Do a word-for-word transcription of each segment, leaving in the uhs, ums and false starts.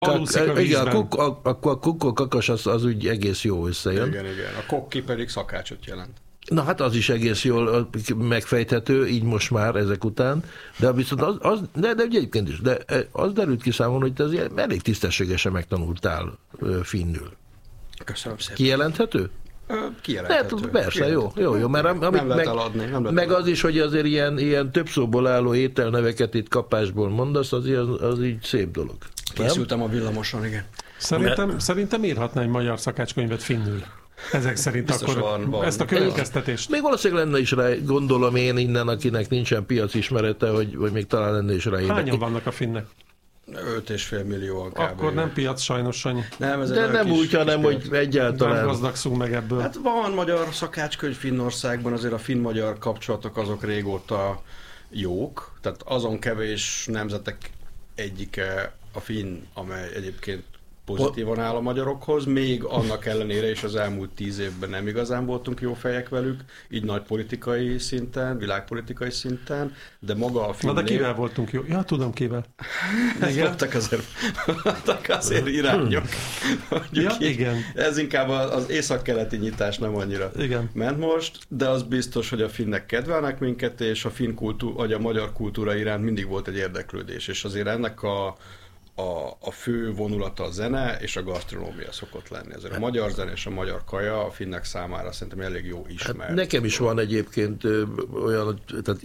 Aluszik a igen, a, kuk, a, a, a kukkol-kakas az, az úgy egész jó összejön. Igen, igen. A kokki pedig szakácsot jelent. Na hát az is egész jól megfejthető, így most már ezek után, de viszont az, az de, de egyébként is, de az derült ki számomra, hogy te azért elég tisztességesen megtanultál finnül. Köszönöm szépen. Kijelenthető? Kijelenthető. Hát, persze, jó, jó, jó, mert amit nem lehet meg, eladni. Nem lehet meg az eladni. is, hogy azért ilyen, ilyen több szóból álló ételneveket itt kapásból mondasz, az, az, az így szép dolog. Készültem a villamoson, igen. Szerintem, mert... szerintem írhatná egy magyar szakácskönyvet finnül. Ezek szerint biztos akkor van, van. ezt a következtetést. Még valószínűleg lenne is rá, gondolom én innen, akinek nincsen piac ismerete, hogy, hogy még talán lenne is rá érdeke. Hányan vannak a finnek? öt és fél millió kb. Akkor nem piac sajnos, Sanyi. Nem, ez de nem kis, úgy, hanem hogy egyáltalán. Nem gazdagszunk meg ebből. Hát van magyar szakácskönyv Finnországban, azért a finn-magyar kapcsolatok azok régóta jók. Tehát azon kevés nemzetek egyike a finn, amely egyébként pozitívan áll a magyarokhoz, még annak ellenére is az elmúlt tíz évben nem igazán voltunk jó fejek velük, így nagy politikai szinten, világpolitikai szinten, de maga a finn Na de kivel név... voltunk jó? Ja, tudom kivel. Igen. Voltak azért, voltak azért irányok. Ja, igen. Ez inkább az észak-keleti nyitás nem annyira igen. ment most, de az biztos, hogy a finnek kedvelnek minket, és a finn kultúra, vagy a magyar kultúra iránt mindig volt egy érdeklődés, és azért ennek a A, a fő vonulata a zene és a gasztronómia szokott lenni. Ezért a magyar zene és a magyar kaja a finnek számára szerintem elég jó ismert. Hát nekem is van egyébként ö, olyan, tehát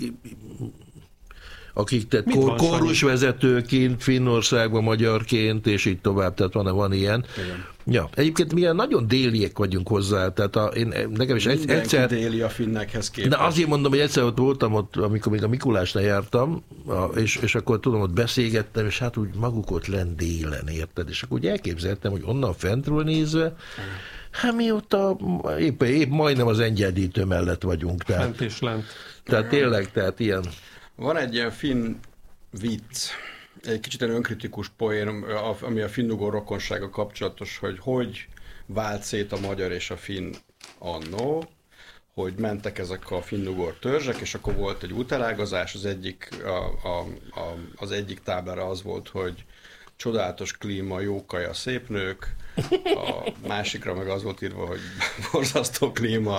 akik tehát kor, kórusvezetőként, Finnországban magyarként, és így tovább, tehát van, van ilyen. Igen. Ja, egyébként milyen nagyon déliek vagyunk hozzá, tehát a, én, nekem is Mindenki egyszer... déli a finnekhez képest. De azért mondom, hogy egyszer ott voltam, ott, amikor még a Mikulásnál jártam, a, és, és akkor tudom, ott beszélgettem, és hát úgy maguk ott lent délen, érted? És akkor úgy elképzeltem, hogy onnan fentről nézve, hát mióta épp, épp majdnem az Engyedítő mellett vagyunk. Tehát, fent és lent. Tehát tényleg, tehát ilyen... Van egy ilyen finn vicc, egy kicsit egy önkritikus poén, ami a finn-ugor rokonsága kapcsolatos, hogy hogy vált szét a magyar és a finn annó, hogy mentek ezek a finn-ugor törzsek, és akkor volt egy útelágazás, az egyik, a, a, a, az egyik táblára az volt, hogy csodálatos klíma, jó kaja, szép nők, a másikra meg az volt írva, hogy borzasztó klíma,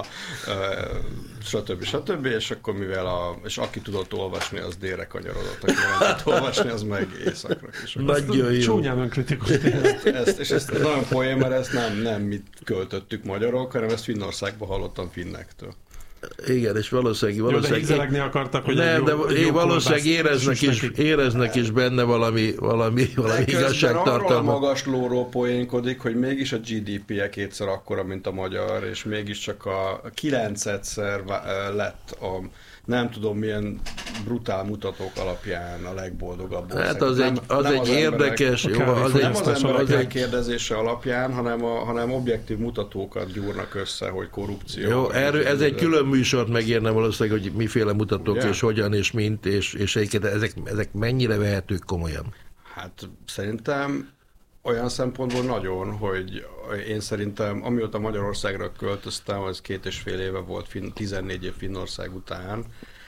stb. stb. És akkor mivel a, és aki tudott olvasni, az délre kanyarodott, aki nem tudott olvasni, az meg északra. Nagyon jó. Csúnyán önkritikus. Ezt, ezt, és ezt nagyon poén, mert ezt nem, nem mit költöttük magyarok, hanem ezt Finnországban hallottam finnektől. Igen, és valószínűleg... valószínűleg jó, de hízelegni akartak, hogy nem, jó, de jó valószínűleg éreznek is, éreznek is benne valami, valami, valami igazságtartalmat. Arról a magas lóról poénkodik, hogy mégis a gé dé pé-je kétszer akkora, mint a magyar, és mégiscsak a kilencedszer lett a nem tudom milyen brutál mutatók alapján a legboldogabb ország. Hát az nem, egy, az nem egy az érdekes... Emberek, jó, az nem egy, az emberek az egy, kérdezése alapján, hanem, a, hanem objektív mutatókat gyúrnak össze, hogy korrupció. Jó, erről, ez egy külön műsort megérne valószínűleg, hogy miféle mutatók, ugye? És hogyan, és mint, és, és ezek, ezek mennyire vehetők komolyan? Hát szerintem olyan szempontból nagyon, hogy én szerintem, amióta Magyarországra költöztem, az két és fél éve volt, Finn, tizennégy év Finnország után,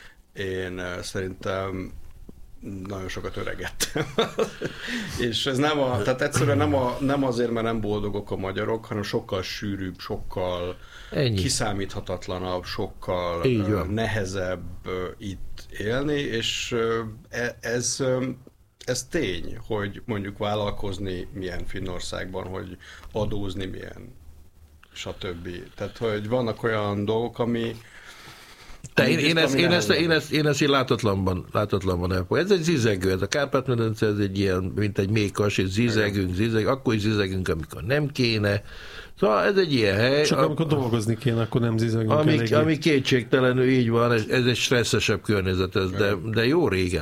én szerintem nagyon sokat öregettem. És ez nem a, tehát egyszerűen nem, a, nem azért, mert nem boldogok a magyarok, hanem sokkal sűrűbb, sokkal Ennyi. kiszámíthatatlanabb, sokkal nehezebb itt élni, és ez... Ez tény, hogy mondjuk vállalkozni milyen Finnországban, hogy adózni milyen, stb. Tehát, hogy vannak olyan dolgok, ami... Te, én, én, ezt, én, ezt, én, ezt, én ezt így látatlanban, látatlanban elfogadom. Ez egy zizegő, ez a Kárpát-medence, ez egy ilyen, mint egy mékas, és zizegünk, zizeg, akkor is zizegünk, amikor nem kéne. Szóval ez egy ilyen hely. Csak amikor a, dolgozni kéne, akkor nem zizegünk ami, eléggé. ami kétségtelenül így van, ez, ez egy stresszesebb környezet, ez, de, de jó régen.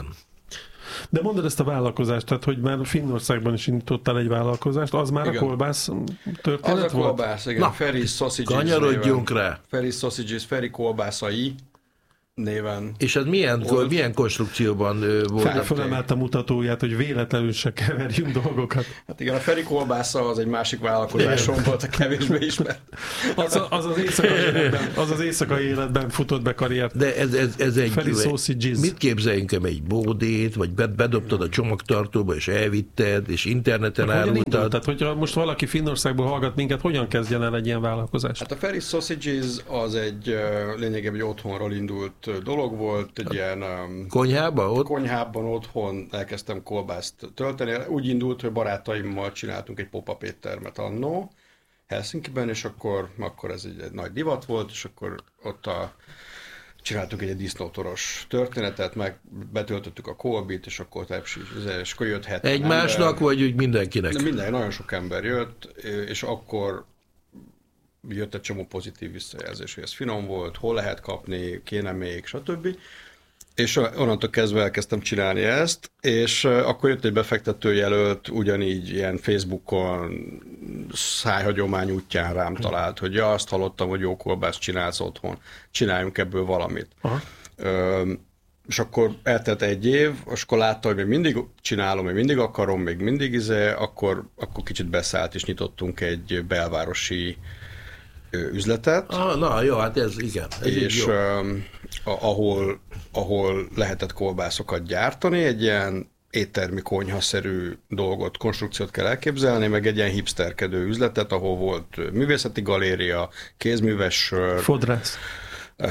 De mondod ezt a vállalkozást, tehát hogy már Finnországban is indítottál egy vállalkozást, az már igen. a kolbász történet az volt? A kolbász, igen. Na, Ferry Sausages. Kanyarodjunk rá. Ferry Sausages, Ferry kolbászai. néven. És ez milyen, milyen konstrukcióban volt? Fel, felemelt a mutatóját, hogy véletlenül se keverjünk dolgokat. Hát igen, a Feri kolbásza az egy másik vállalkozáson volt, a kevésbé ismert. Az az, az, éjszakai életben, az az éjszakai életben futott be karriert. De ez, ez, ez egy... Feri Sausages. Mit képzeljünk, egy bódét, vagy bedobtad a csomagtartóba, és elvitted, és interneten árultad? Tehát, hogyha most valaki Finnországból hallgat minket, hogyan kezdjen el egy ilyen vállalkozást? Hát a Feri Sausages az egy lényegében egy otthonról indult dolog volt, egy ilyen um, konyhában ott? Konyhában otthon elkezdtem kolbászt tölteni. Úgy indult, hogy barátaimmal csináltunk egy pop-up éttermet annó Helsinkiben, és akkor, akkor ez egy, egy nagy divat volt, és akkor ott a, csináltunk egy, egy disznótoros történetet, meg betöltöttük a kolbit, és akkor tepsi, és akkor jött hetven egymásnak, ember, vagy úgy mindenkinek? De minden, nagyon sok ember jött, és akkor jött egy csomó pozitív visszajelzés, hogy ez finom volt, hol lehet kapni, kéne még, stb. És onnantól kezdve elkezdtem csinálni ezt, és akkor jött egy befektetőjelölt, ugyanígy ilyen Facebookon szájhagyomány útján rám talált, hogy ja, azt hallottam, hogy jó kolbászt csinálsz otthon, csináljunk ebből valamit. Aha. Ö, és akkor eltelt egy év, és akkor látta, hogy még mindig csinálom, még mindig akarom, még mindig izé, akkor, akkor kicsit beszállt, és nyitottunk egy belvárosi üzletet. Ah, na jó, hát ez igen. Ez és jó. Uh, ahol, ahol lehetett kolbászokat gyártani, egy ilyen éttermi konyhaszerű dolgot, konstrukciót kell elképzelni, meg egy ilyen hipsterkedő üzletet, ahol volt művészeti galéria, kézműves sör, fodrász, uh,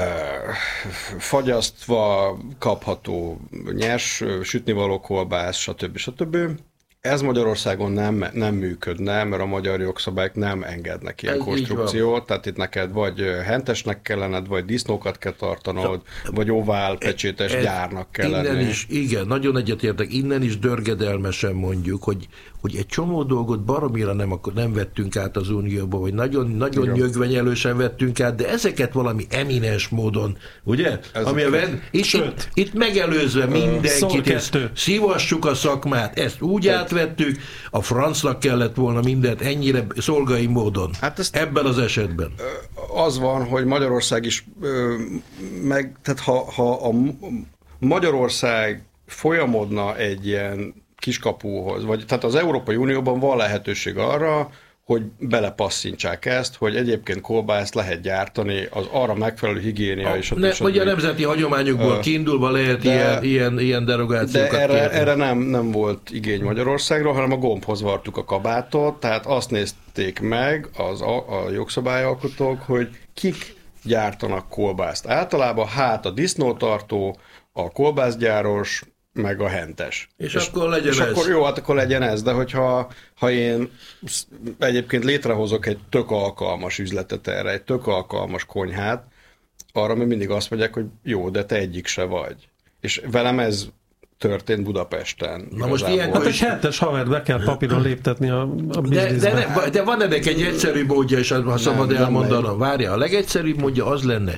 fagyasztva kapható nyers sütnivaló kolbász, stb. stb. Ez Magyarországon nem, nem működne, mert a magyar jogszabályok nem engednek ilyen ez konstrukciót, tehát itt neked vagy hentesnek kell lenned, vagy disznókat kell tartanod, so, vagy ovál pecsétes ez, gyárnak kell innen lenni. Is, igen, nagyon egyetértek, innen is dörgedelmesen mondjuk, hogy, hogy egy csomó dolgot baromira nem, nem vettünk át az Unióba, vagy nagyon, nagyon nyögvenyelősen vettünk át, de ezeket valami eminens módon, ugye? Ami a ved, itt, itt, itt megelőzve mindenkit, ezt, szívassuk a szakmát, ezt úgy át vettük, a francnak kellett volna mindent ennyire szolgai módon. Hát ezt ebben az esetben. Az van, hogy Magyarország is meg, tehát ha, ha a Magyarország folyamodna egy ilyen kiskapuhoz, vagy tehát az Európai Unióban van lehetőség arra, hogy belepasszintsák ezt, hogy egyébként kolbászt lehet gyártani, az arra megfelelő higiénia és a ne, vagy a nemzeti hagyományokból uh, kiindulva lehet de, ilyen, ilyen, ilyen derogációkat de erre, erre nem, nem volt igény Magyarországról, hanem a gombhoz vartuk a kabátot, tehát azt nézték meg az, a, a jogszabályalkotók, hogy kik gyártanak kolbászt. Általában hát a disznótartó, a kolbászgyáros, meg a hentes. És, és akkor legyen és ez. Akkor jó, hát akkor legyen ez, de hogyha ha én egyébként létrehozok egy tök alkalmas üzletet erre, egy tök alkalmas konyhát, arra még mindig azt mondják, hogy jó, de te egyik se vagy. És velem ez történt Budapesten. Na most ilyen, hát egy hentes havert be kell papíron léptetni a, a bizniszben. De, de, de van ennek egy egyszerű módja, és ha szabad elmondanom. Várja, a legegyszerűbb módja az lenne,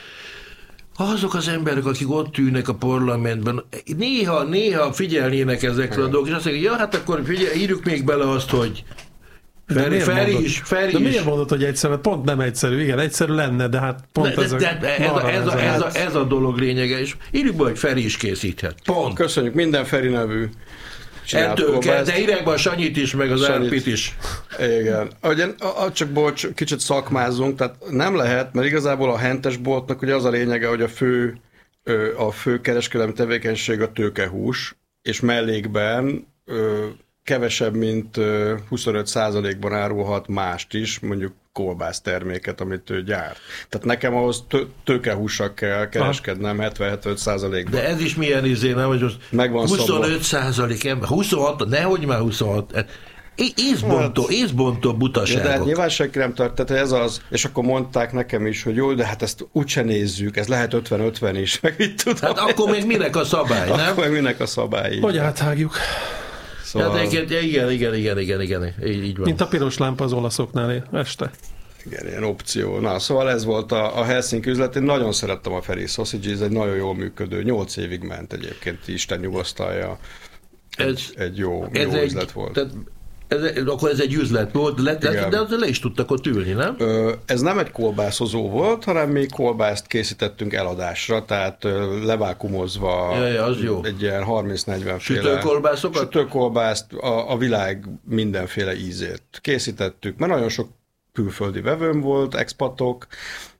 azok az emberek, akik ott ülnek a parlamentben, néha, néha figyelnének ezekre a dolgokra, és azt mondják, ja, hát akkor figyelj, írjuk még bele azt, hogy Feri, Feri is, Feri de is. miért mondod, hogy egyszerű? Pont nem egyszerű. Igen, egyszerű lenne, de hát pont de, ez, de, de, ez, a, ez, a, ez, a, ez a dolog lényege, és írjuk be, hogy Feri is készíthet. Pont. Köszönjük, minden Feri nevű. Ettől kell, de írják a Sanyit is, meg az Árpit is. Igen. Ugyan, csak bocs, kicsit szakmázunk, tehát nem lehet, mert igazából a hentes boltnak ugye az a lényege, hogy a fő, a fő kereskedelmi tevékenység a tőkehús, és mellékben kevesebb, mint huszonöt százalékban árulhat mást is, mondjuk kolbász terméket, amit ő gyárt. Tehát nekem ahhoz tőkehússal kell kereskednem hetven-hetvenöt százalékban. De ez is milyen izé, nem? Hogy most huszonöt százalék ember, huszonhat, nehogy már huszonhat. Észbontó, hát, észbontó butaságok. De hát nyilván senki nem tart, tehát ez az, és akkor mondták nekem is, hogy jó, de hát ezt úgyse nézzük, ez lehet ötven-ötven is, meg itt tudom. Hát akkor még minek a szabály, nem? Akkor még minek a szabály. Hogy áthágjuk. Szóval... Hát, igen, igen, igen, igen, igen, igen, így van. Mint a piros lámpa az olaszoknál este. Igen, ilyen opció. Na, szóval ez volt a, a Helsinki üzlet. Én nagyon szerettem a Feri Sausages, ez egy nagyon jól működő, nyolc évig ment egyébként, Isten nyugosztalja. Egy, ez, egy jó, ez jó egy, üzlet volt. Tehát Ez, akkor ez egy üzlet volt, le, le, de le is tudtak ott ülni, nem? Ö, ez nem egy kolbászozó volt, hanem mi kolbászt készítettünk eladásra, tehát ö, levákumozva ja, ja, az jó. Egy ilyen harminc-negyven féle sütőkolbászokat? Sütőkolbászt, a, a világ mindenféle ízét készítettük, mert nagyon sok külföldi vevőm volt, expatok,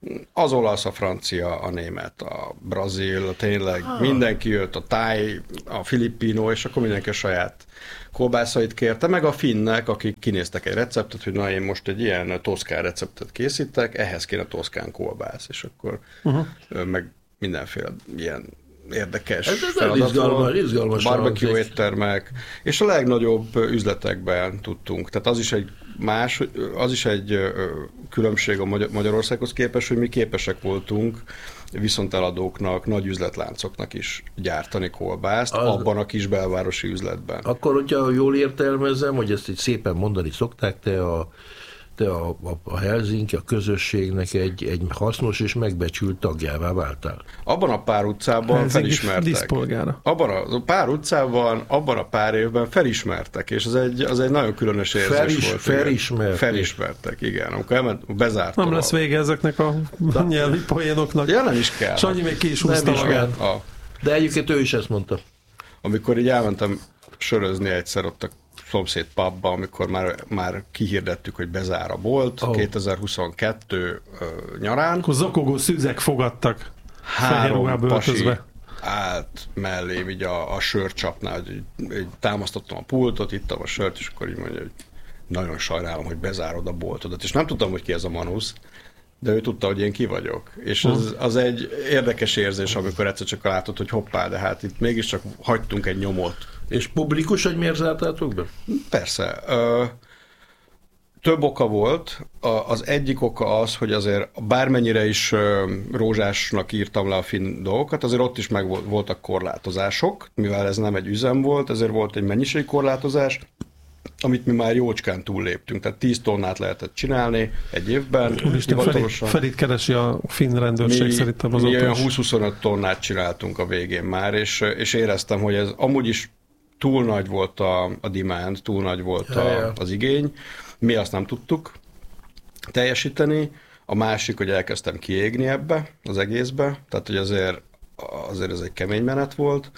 az olasz, a francia, a német, a brazil, tényleg ah. mindenki jött, a táj, a filippino, és akkor mindenki a saját kolbászait kérte, meg a finnek, akik kinéztek egy receptet, hogy na én most egy ilyen toszkán receptet készítek, ehhez kéne toszkán kolbász, és akkor uh-huh. meg mindenféle ilyen érdekes ez feladat izgalmas, izgalmas barbecue éttermek, és a legnagyobb üzletekben tudtunk. Tehát az is egy más, az is egy különbség a Magyarországhoz képest, hogy mi képesek voltunk viszonteladóknak, nagy üzletláncoknak is gyártani kolbászt az, abban a kis belvárosi üzletben. Akkor, hogyha jól értelmezem, hogy ezt így szépen mondani szokták, te a te a, a, a Helsinki, a közösségnek egy, egy hasznos és megbecsült tagjává váltál. Abban a pár utcában Helsinki felismertek. Díszpolgára. Abban a pár utcában, abban a pár évben felismertek, és az egy, az egy nagyon különös érzés Felis, volt. Felismertek. Felismertek, igen. Amikor elment, bezártam. Nem lesz vége ezeknek a da. nyelvi poénoknak. Ja, nem is kell. Sanyi még ki is húzta magát. A... De egyébként ő is ezt mondta. Amikor így elmentem sörözni egyszer ott a szomszéd pubba, amikor már, már kihirdettük, hogy bezár a bolt, oh. kétezer-huszonkettő uh, nyarán. Akkor zokogó szűzek fogadtak. Három pasi állt mellém így a, a sörcsapnál, hogy így támasztottam a pultot, ittam a sört, és akkor így mondja, hogy nagyon sajnálom, hogy bezárod a boltodat. És nem tudtam, hogy ki ez a Manusz, de ő tudta, hogy én ki vagyok. És az, az egy érdekes érzés, amikor egyszer csak látod, hogy hoppá, de hát itt mégiscsak hagytunk egy nyomot. És publikus, hogy miért zártátok be? Persze. Ö, több oka volt. A, az egyik oka az, hogy azért bármennyire is ö, rózsásnak írtam le a finn dolgokat, azért ott is meg voltak korlátozások, mivel ez nem egy üzem volt, ezért volt egy mennyiségi korlátozás, amit mi már jócskán túlléptünk. Tehát tíz tonnát lehetett csinálni egy évben. Úristen, Ferit, Ferit keresi a finn rendőrség mi, szerintem az mi olyan húsz-huszonöt tonnát csináltunk a végén már, és, és éreztem, hogy ez amúgy is túl nagy volt a, a demand, túl nagy volt a, az igény. Mi azt nem tudtuk teljesíteni. A másik, hogy elkezdtem kiégni ebbe, az egészbe. Tehát, hogy azért, azért ez egy kemény menet volt.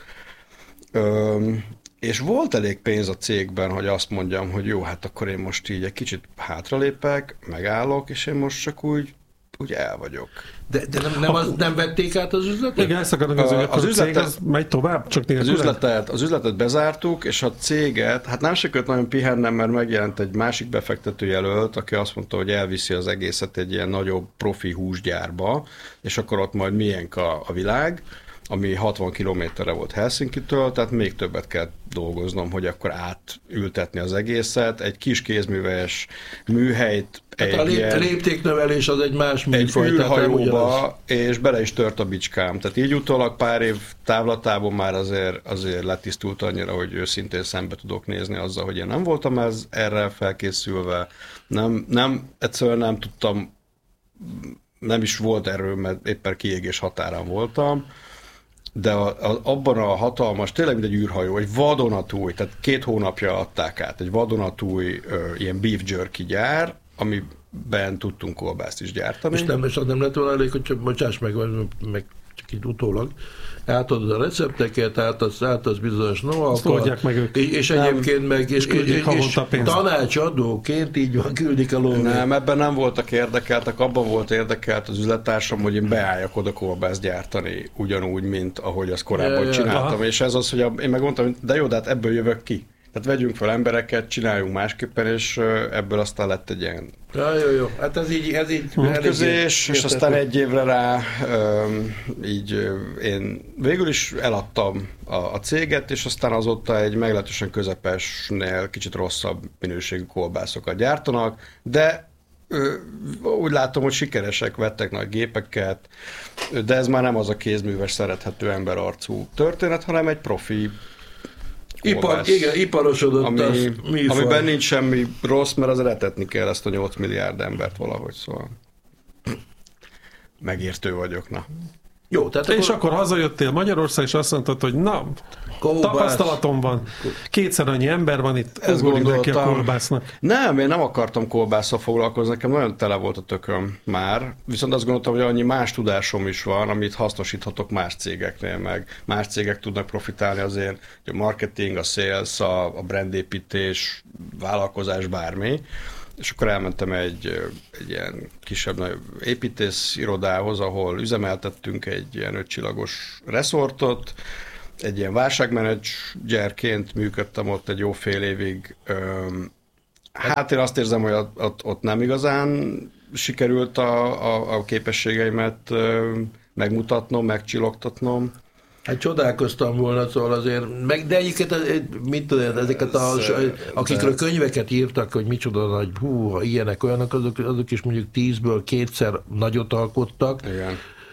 Öm, és volt elég pénz a cégben, hogy azt mondjam, hogy jó, hát akkor én most így egy kicsit hátralépek, megállok, és én most csak úgy, úgy el vagyok. De, de nem, nem, az, nem vették át az üzletet? Igen, ezt akarnak az, az, az üzletet, cég az megy tovább, csak az üzletet, az üzletet bezártuk, és a céget, hát nem sikerült nagyon pihennem, mert megjelent egy másik befektető jelölt, aki azt mondta, hogy elviszi az egészet egy ilyen nagyobb profi húsgyárba, és akkor ott majd miénk a, a világ, ami hatvan kilométerre volt Helsinkitől, tehát még többet kell dolgoznom, hogy akkor átültetni az egészet. Egy kis kézműves műhelyt, hát egy a lép, léptéknövelés az egy más műfaj. Egy űrhajóba, és bele is tört a bicskám. Tehát így utólag pár év távlatában már azért, azért letisztult annyira, hogy őszintén szembe tudok nézni azzal, hogy én nem voltam ez, erre felkészülve. Nem, nem, egyszerűen nem tudtam, nem is volt erről, mert éppen kiégés határán voltam. De a, a, abban a hatalmas, tényleg mint egy űrhajó, egy vadonatúj, tehát két hónapja adták át, egy vadonatúj ö, ilyen beef jerky gyár, amiben tudtunk kolbászt is gyártani. És nem, és az nem lett volna elég, hogy csak bocsáss meg, meg csak így utólag, átadod a recepteket, átadsz, átadsz bizonyos know-how-kat, és, és egyébként meg és, és, és, és tanácsadóként így van, küldik a lóvét. Nem, ebben nem voltak érdekeltek, abban volt érdekelt az üzlettársam, hogy én beálljak oda kolbászt gyártani, ugyanúgy, mint ahogy azt korábban ja, csináltam, aha. És ez az, hogy a, én megmondtam, de jó, de hát ebből jövök ki. Tehát vegyünk fel embereket, csináljunk másképpen, és ebből aztán lett egy ilyen ja, jó, jó. Hát ez így, ez így közés, és aztán egy évre rá így én végül is eladtam a, a céget, és aztán azóta egy meglehetősen közepesnél kicsit rosszabb minőségű kolbászokat gyártanak, de úgy látom, hogy sikeresek, vettek nagy gépeket, de ez már nem az a kézműves, szerethető emberarcú történet, hanem egy profi Ipar, igen, iparosodott ami, az műfaj. Amiben nincs semmi rossz, mert az etetni kell ezt a nyolc milliárd embert valahogy, szóval megértő vagyok, na. Jó, tehát és akkor... akkor hazajöttél Magyarország, és azt mondtad, hogy na, kolbász. Tapasztalatom van. Kétszer annyi ember van itt, ezt gondoltam. Neki a kolbásznak. Nem, én nem akartam kolbásszal foglalkozni, nekem nagyon tele volt a tököm már, viszont azt gondoltam, hogy annyi más tudásom is van, amit hasznosíthatok más cégeknél, meg más cégek tudnak profitálni azért, hogy a marketing, a sales, a, a brandépítés, vállalkozás, bármi. És akkor elmentem egy, egy ilyen kisebb építész irodához, ahol üzemeltettünk egy ilyen ötcsillagos resortot, egy ilyen válságmenedzserként működtem ott egy jó fél évig. Hát én azt érzem, hogy ott, ott nem igazán sikerült a, a, a képességeimet megmutatnom, megcsillogtatnom. Hát csodálkoztam volna, szóval azért, meg, de egyiket, mit tudom, ezeket a, akikről könyveket írtak, hogy micsoda nagy, hú, ilyenek, olyanok, azok, azok is mondjuk tízből kétszer nagyot alkottak. Igen.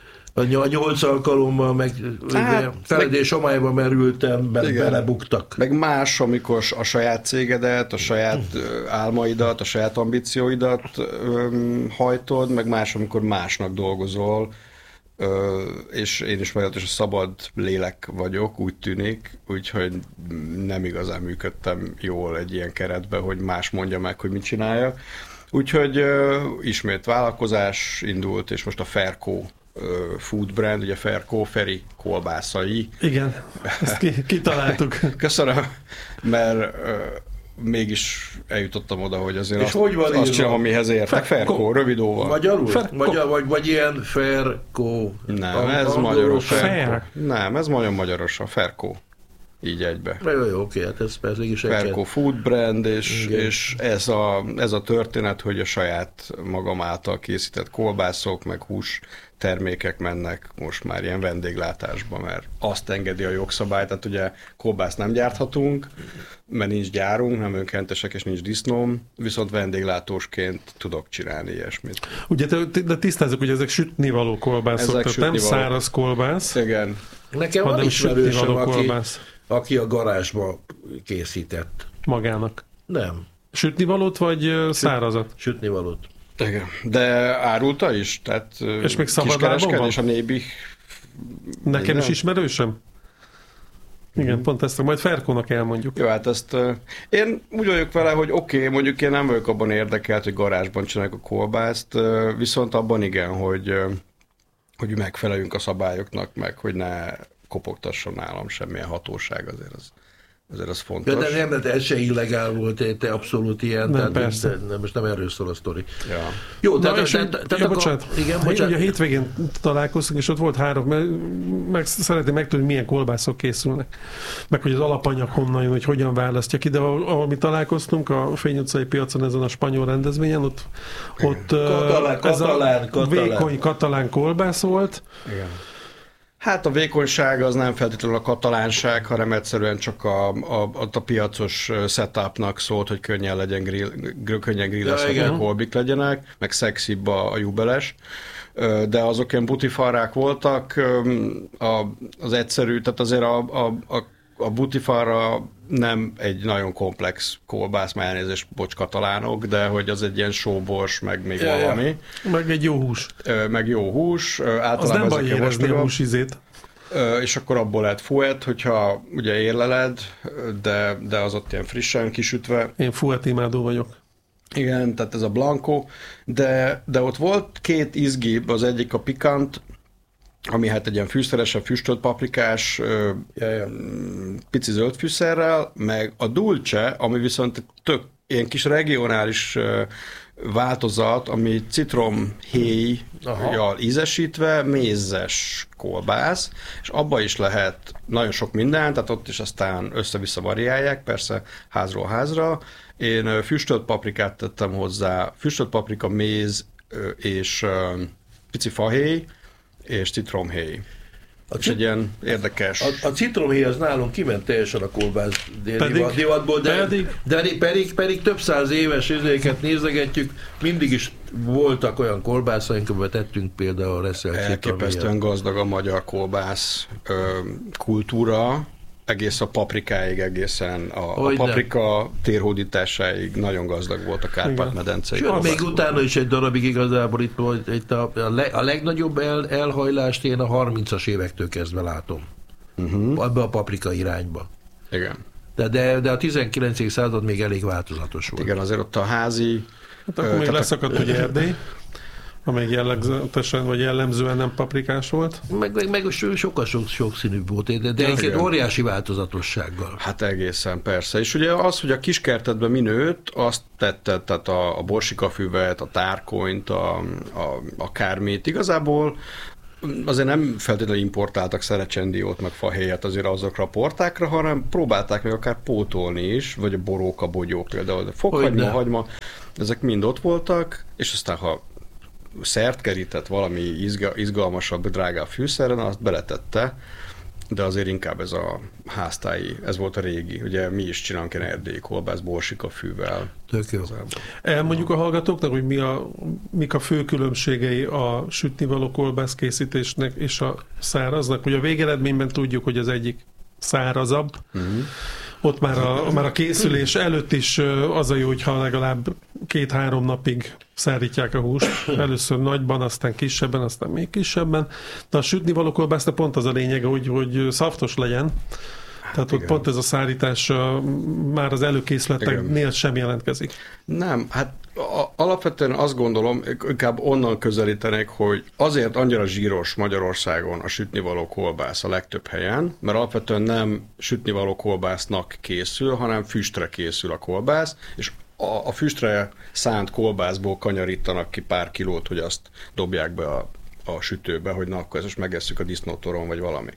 A nyolc alkalommal meg hát, feledés homályba merültem, be, belebuktak. Meg más, amikor a saját cégedet, a saját álmaidat, a saját ambícióidat öm, hajtod, meg más, amikor másnak dolgozol, Ö, és én is meglehetősen szabad lélek vagyok, úgy tűnik, úgyhogy nem igazán működtem jól egy ilyen keretben, hogy más mondja meg, hogy mit csináljak. Úgyhogy ö, ismét vállalkozás indult, és most a Ferco ö, food brand, ugye Ferco, Feri kolbászai. Igen, ezt ki, kitaláltuk. Köszönöm, mert ö, mégis eljutottam oda, hogy azért és azt, hogy van azt csinálom, amihez értek. Ferco, rövid óval. Magyarul? Magyar, vagy, vagy ilyen Ferco? Nem, ez magyarul. Fer. Nem, ez nagyon magyaros, a Ferco. Így egybe. Jó, jó, oké, hát ez persze is egy Ferco food brand, és, és ez, a, ez a történet, hogy a saját magam által készített kolbászok, meg hús termékek mennek most már ilyen vendéglátásba, mert azt engedi a jogszabály, tehát ugye kolbászt nem gyárthatunk, mert nincs gyárunk, nem önkéntesek és nincs disznóm, viszont vendéglátósként tudok csinálni ilyesmit. Ugye, de tisztázzuk, hogy ezek sütnivaló kolbászok, ezek tehát nem száraz kolbász. Igen. Nekem van ismerősöm, aki, aki a garázsba készített. Magának? Nem. Sütnivalót vagy szárazat? Sütnivalót. Igen. De árulta is? Tehát és még szabadlábon van? És a Nébi... Nekem minden? Is ismerősöm? Igen, mm-hmm. pont ezt majd Ferkónak elmondjuk. Jó, hát ezt uh, én úgy vagyok vele, hogy oké, okay, mondjuk én nem vagyok abban érdekelt, hogy garázsban csináljuk a kolbászt, uh, viszont abban igen, hogy, uh, hogy megfeleljünk a szabályoknak, meg hogy ne kopogtasson nálam semmilyen hatóság, azért az, azért az fontos. Ja, de nem, de ez se illegál volt, te abszolút ilyen, nem, tehát de, de, most nem erről szól a sztori. Ja. Jó, tehát... Na, és, te, te, te, ja, bocsánat, igen, bocsánat. Ugye a hétvégén találkoztunk, és ott volt három, mert meg szeretném megtudni, milyen kolbászok készülnek. Meg hogy az alapanyag honnan jön, hogy hogyan választja ki, de ahol mi találkoztunk a Fény utcai piacon ezen a spanyol rendezvényen, ott, ott katalán, ez katalán, a katalán. vékony katalán kolbász volt. Igen. Hát a vékonyság az nem feltétlenül a katalánság, hanem egyszerűen csak a, a, a piacos setupnak szólt, hogy könnyen legyen grill, könnyen grillezhető ja, kolbik legyenek, meg szexibb a, a jubeles. De azok ilyen butifarrák voltak, a, az egyszerű, tehát azért a, a, a, a butifarra nem egy nagyon komplex kolbász, már elnézést, bocs katalánok, de hogy az egy ilyen sóbors, meg még ja, valami. Ja. Meg egy jó hús. Meg jó hús. Általában az nem baj érezni a húsizét. És akkor abból lehet fuet, hogyha ugye érleled, de, de az ott ilyen frissen kisütve. Én fuet imádó vagyok. Igen, tehát ez a blanco, de, de ott volt két izgibb, az egyik a pikant, ami hát egy ilyen fűszeresebb, füstölt paprikás, ja, ja. pici zöld fűszerrel, meg a dulce, ami viszont tök ilyen kis regionális változat, ami citromhéjjal ízesítve, mézes kolbász, és abba is lehet nagyon sok minden, tehát ott is aztán össze-vissza variálják, persze házról házra. Én füstölt paprikát tettem hozzá, füstölt paprika, méz és pici fahéj, és citromhéj. A és egy ilyen érdekes... A, a citromhéj az nálunk kiment teljesen a kolbász divatból, de pedig, de pedig, pedig több száz éves izéket nézegetjük, mindig is voltak olyan kolbászaink, amiben tettünk például a reszel citromhéjat. Elképesztően gazdag a magyar kolbász ö, kultúra, egész a paprikáig, egészen a, a paprika térhódításáig nagyon gazdag volt a Kárpát-medence. Sőt, még utána is egy darabig igazából itt, itt a, a, leg, a legnagyobb el, elhajlást én a harmincas évektől kezdve látom. Uh-huh. Abba a paprika irányba. Igen. De, de, de a tizenkilencedik század még elég változatos volt. Igen, azért ott a házi... Hát akkor ö, még leszakadt, hogy Erdély, amelyik jellegzetesen, vagy jellemzően nem paprikás volt. Meg, meg, meg sokkal sok, sokszínűbb volt, de, de egy óriási változatossággal. Hát egészen, persze. És ugye az, hogy a kiskertedben mi nőtt, azt tetted, tehát a, a borsikafüvet, a tárkonyt, a, a, a kármét. Igazából azért nem feltétlenül importáltak szerecsendiót, meg fahéjat azért azokra a portákra, hanem próbálták meg akár pótolni is, vagy a boróka, bogyó például, de fokhagyma, hagyma, ezek mind ott voltak, és aztán ha szert kerített valami izga, izgalmasabb, drágább fűszeren, azt beletette, de azért inkább ez a háztáji, ez volt a régi. Ugye mi is csinálunk ilyen erdélyi kolbász borsikafűvel. Tök jó. Elmondjuk a hallgatóknak, hogy mi a, mik a fő különbségei a sütnivaló kolbász készítésnek és a száraznak. Ugye a végeredményben tudjuk, hogy az egyik szárazabb. Uh-huh. Ott már a, már a készülés előtt is az a jó, hogyha legalább két-három napig szárítják a húst. Először nagyban, aztán kisebben, aztán még kisebben. De a sütnivaló kolbásznak pont az a lényege, hogy, hogy szaftos legyen. Tehát ott pont ez a szárítás már az előkészleteknél sem jelentkezik. Nem, hát a, alapvetően azt gondolom, inkább onnan közelítenék, hogy azért annyira zsíros Magyarországon a sütnivaló kolbász a legtöbb helyen, mert alapvetően nem sütnivaló kolbásznak készül, hanem füstre készül a kolbász, és a, a füstre szánt kolbászból kanyarítanak ki pár kilót, hogy azt dobják be a, a sütőbe, hogy na, akkor ezt most megesszük a disznótoron, vagy valami.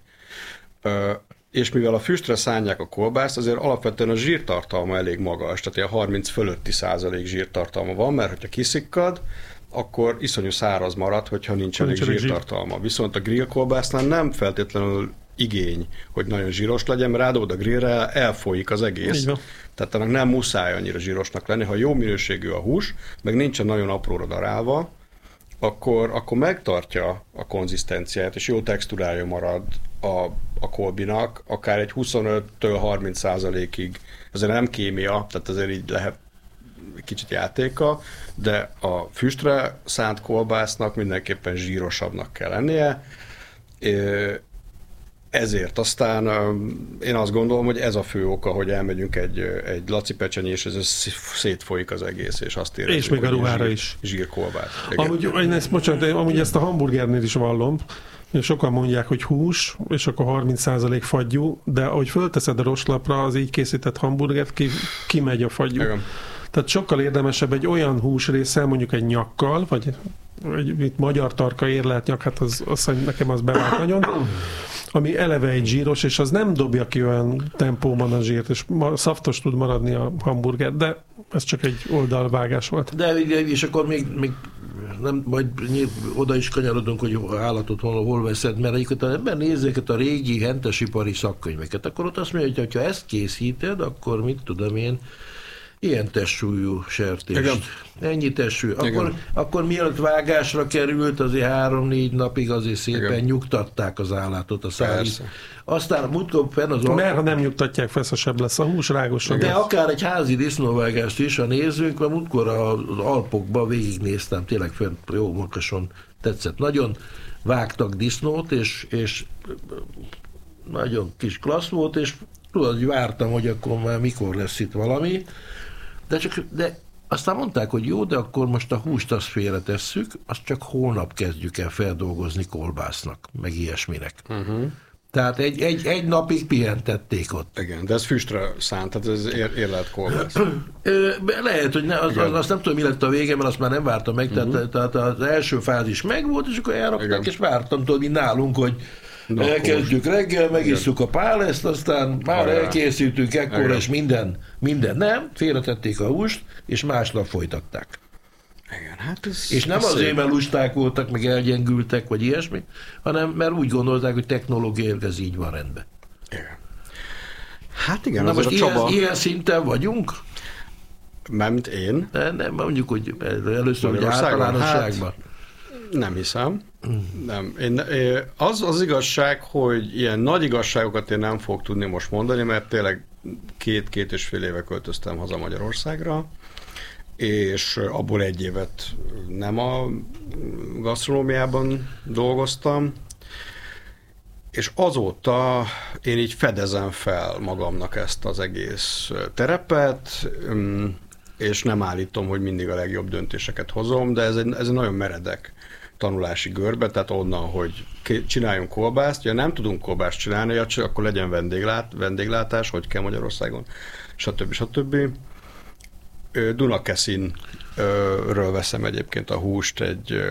Ö, és mivel a füstre szánják a kolbászt, azért alapvetően a zsírtartalma elég magas, tehát ilyen harminc fölötti százalék zsírtartalma van, mert hogyha kiszikkad, akkor iszonyú száraz marad, hogyha nincs elég zsírtartalma. Zsír. Viszont a grill kolbásznál nem feltétlenül igény, hogy nagyon zsíros legyen, mert rádobod a grillre, elfolyik az egész. Tehát annak nem muszáj annyira zsírosnak lenni. Ha jó minőségű a hús, meg nincsen nagyon apróra darálva, akkor, akkor megtartja a konzisztenciát, és jó textúrája marad a, a kolbinak, akár egy huszonöttől harminc százalékig. Ezért nem kémia, tehát azért így lehet kicsit játéka, de a füstre szánt kolbásznak mindenképpen zsírosabbnak kell lennie. Ezért aztán én azt gondolom, hogy ez a fő oka, hogy elmegyünk egy, egy laci pecsenye, és ez szétfolyik az egész, és azt érezzük, és még a ruhára zsír, is. Zsírkolbász. Amúgy, én ezt, bocsánat, amúgy ezt a hamburgernél is vallom, sokan mondják, hogy hús, és akkor harminc százalék fagyú, de ahogy fölteszed a roslapra az így készített hamburgert, ki, kimegy a fagyú. Igen. Tehát sokkal érdemesebb egy olyan húsrésszel, mondjuk egy nyakkal, vagy egy itt magyar tarka érlelt nyak, hát az, az, nekem az bevált nagyon, ami eleve egy zsíros, és az nem dobja ki olyan tempóban a zsírt, és szaftos tud maradni a hamburger, de ez csak egy oldalvágás volt. De és akkor még, még nem, majd oda is kanyarodunk, hogy állatot hol, hol veszed, mert egyébként ebben nézzék a régi hentesipari szakkönyveket, akkor ott azt mondja, hogy ha ezt készíted, akkor mit tudom én, ilyen testsúlyú sertést. Igen. Ennyi testsúly. Akkor, akkor mielőtt vágásra került, azért három-négy napig azért szépen Igen. nyugtatták az állatot, a szárít. Aztán múltkor fenn az... Mert ha nem nyugtatják, feszesebb lesz a hús, rágosabb. De lesz. Akár egy házi disznóvágást is, ha nézzünk, mert múltkor az Alpokban végignéztem, tényleg fent jó makason tetszett. Nagyon vágtak disznót, és, és nagyon kis klassz volt, és tudod, hogy vártam, hogy akkor már mikor lesz itt valami, de, csak, de aztán mondták, hogy jó, de akkor most a húst azt félretesszük, azt csak holnap kezdjük el feldolgozni kolbásznak, meg ilyesminek. Uh-huh. Tehát egy, egy, egy napig pihentették ott. Igen, de ez füstre szánt, tehát ez ér, érlelt kolbász. Lehet, hogy ne, az, az, azt nem tudom, mi lett a vége, mert azt már nem vártam meg, uh-huh. tehát, tehát az első fázis megvolt, és akkor elrakták, és vártam, tudod, mint nálunk, hogy Na, elkezdjük akkor. Reggel, megisszuk a páleszt, aztán már Ajá. elkészítünk ekkor, és minden, minden nem, félretették a húst, és másnap folytatták. Igen, hát ez és nem azért, mert lusták voltak, meg elgyengültek, vagy ilyesmi, hanem mert úgy gondolták, hogy technológiailag ez így van rendben. Igen. Hát igen, Na az most a Csaba... ilyen, ilyen szinten vagyunk? Mármint én? Nem, nem, mondjuk, hogy először, hogy általánosságban. Hát, Nem hiszem. Nem. Én, az az igazság, hogy ilyen nagy igazságokat én nem fogok tudni most mondani, mert tényleg két-két és fél éve költöztem haza Magyarországra, és abból egy évet nem a gasztronómiában dolgoztam, és azóta én így fedezem fel magamnak ezt az egész terepet, és nem állítom, hogy mindig a legjobb döntéseket hozom, de ez egy, ez egy nagyon meredek tanulási görbe, tehát onnan, hogy csináljunk kolbászt, ja nem tudunk kolbászt csinálni, ja, csak akkor legyen vendéglát, vendéglátás, hogy kell Magyarországon, stb. stb. Dunakeszinről veszem egyébként a húst, egy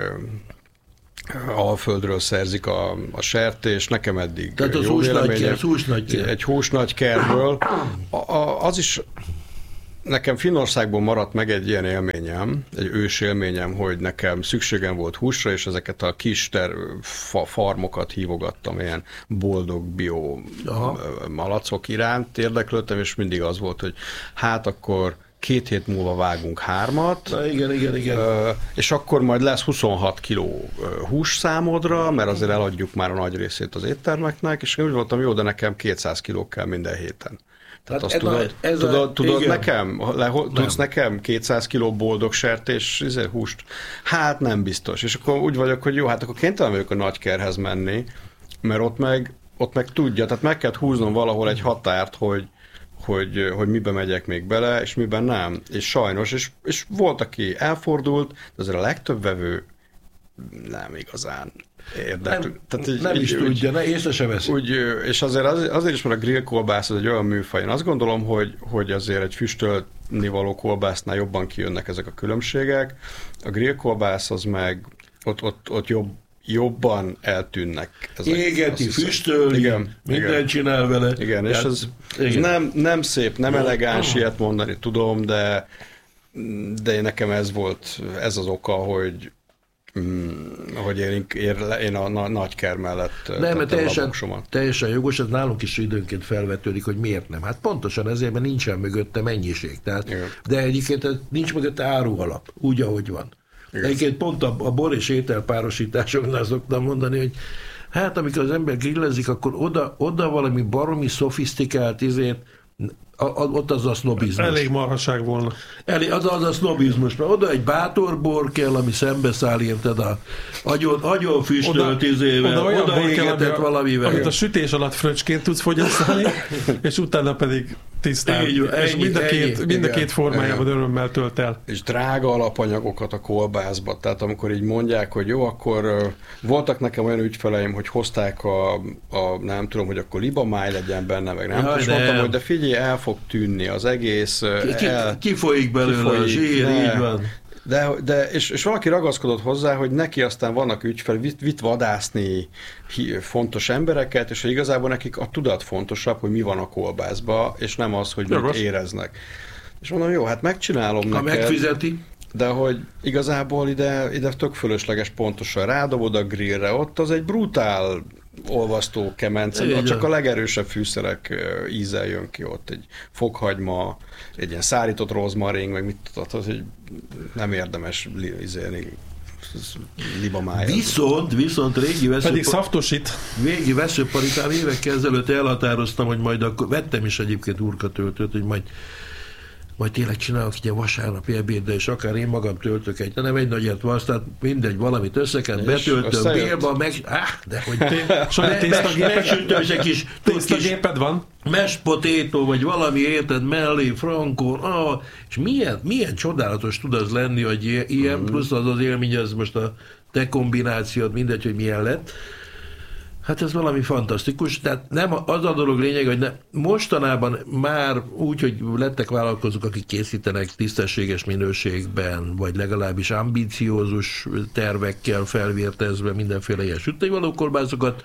Alföldről szerzik a, a sertés, nekem eddig tehát az hús nagyker, egy hús nagykerről. A, a, az is nekem Finnországból maradt meg egy ilyen élményem, egy ős élményem, hogy nekem szükségem volt húsra, és ezeket a kis ter, fa, farmokat hívogattam, ilyen boldog bio Aha. malacok iránt érdeklődtem, és mindig az volt, hogy hát akkor két hét múlva vágunk hármat, Na, igen, igen, igen. és akkor majd lesz huszonhat kiló hús számodra, mert azért eladjuk már a nagy részét az éttermeknek, és én úgy voltam, jó, de nekem kétszáz kiló kell minden héten. Tehát hát azt tudod, a, ez tudod, a, tudod nekem, le, tudsz nekem kétszáz kiló boldog sertés húst? Hát nem biztos. És akkor úgy vagyok, hogy jó, hát akkor kénytelen vagyok a nagykerhez menni, mert ott meg, ott meg tudja, tehát meg kell húznom valahol egy határt, hogy Hogy, hogy miben megyek még bele, és miben nem. És sajnos, és, és volt, aki elfordult, de azért a legtöbb vevő nem igazán érdekel. Nem, Tehát így, nem így, is úgy, tudja, ne, észre se veszi. Úgy, és azért, az, azért is, mert a grill kolbász az egy olyan műfaj. Én azt gondolom, hogy, hogy azért egy füstölni való kolbásznál jobban kijönnek ezek a különbségek. A grill kolbász az meg ott, ott, ott jobb, jobban eltűnnek. Ezek, Égeti, füstölni, igen, mindent igen. csinál vele. Igen, és ez, ez nem, nem szép, nem elegáns ilyet mondani, tudom, de, de nekem ez volt, ez az oka, hogy, hogy én, én a nagyker mellett nem, mert teljesen, teljesen jogos, ez nálunk is időnként felvetődik, hogy miért nem. Hát pontosan ezért, mert nincsen mögötte mennyiség. Tehát, de egyébként nincs mögötte árualap, úgy, ahogy van. Igen. Egyébként pont a, a bor és ételpárosításoknál szoktam mondani, hogy hát amikor az ember grillezik, akkor oda, oda valami baromi szofisztikált izért, a, a, ott az a sznobizmus. Elég marhaság volna. Elég, az az a sznobizmus, mert oda egy bátor bor kell, ami szembeszáll, érted, a agyon, agyon füstölt izével, oda, oda égetett kell, valamivel. Amit a sütés alatt fröccsként tudsz fogyasztani, és utána pedig tisztán. Így, és ennyi, mind a két, mind a két formájában igen. örömmel tölt el. És drága alapanyagokat a kolbászba. Tehát amikor így mondják, hogy jó, akkor uh, voltak nekem olyan ügyfeleim, hogy hozták a, a nem tudom, hogy akkor libamáj legyen benne, meg nem. Jaj, és mondtam, hogy de figyelj, el fog tűnni az egész. Ki, el, kifolyik belőle a zsír, ne. így van. De, de és, és valaki ragaszkodott hozzá, hogy neki aztán vannak ügyfel, vitt, vitt vadászni fontos embereket, és hogy igazából nekik a tudat fontosabb, hogy mi van a kolbászba, és nem az, hogy mit éreznek. És mondom, jó, hát megcsinálom ha neked. Megfizeti. De hogy igazából ide, ide tök fölösleges pontosan rádobod a grillre, ott az egy brutál olvasztó kemence, csak a legerősebb fűszerek íze jön ki ott, egy fokhagyma, egy ilyen szárított rozmarin, meg mit tudod, hogy nem érdemes izélni libamájat. Viszont, viszont régi veszőparikán... Pedig szaftosít. Régi veszőparikán évekkel ezelőtt elhatároztam, hogy majd akkor, vettem is egyébként urkatöltőt, hogy majd majd tényleg csinálok egy vasárnapi ebédre, és akár én magam töltök egy, de nem egy nagyet van, tehát mindegy, valamit összekent, betöltöm, bélba, meg... Áh, de hogy... Megsütöm, és egy kis... Tésztagéped van? Mashed potato, vagy valami érted mellé, frankon, ah, és milyen, milyen csodálatos tud az lenni, hogy ilyen, plusz az az élmény, az most a te kombinációd, mindegy, hogy milyen lett. Hát ez valami fantasztikus, tehát nem az a dolog lényeg, hogy ne, mostanában már úgy, hogy lettek vállalkozók, akik készítenek tisztességes minőségben, vagy legalábbis ambiciózus tervekkel felvértezve mindenféle ilyen sütővaló kolbászokat,